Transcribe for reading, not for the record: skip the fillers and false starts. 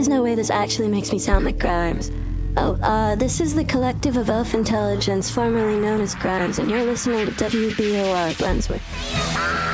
There's no way this actually makes me sound like Grimes. This is the Collective of Elf Intelligence, formerly known as Grimes, and you're listening to WBOR Brunswick.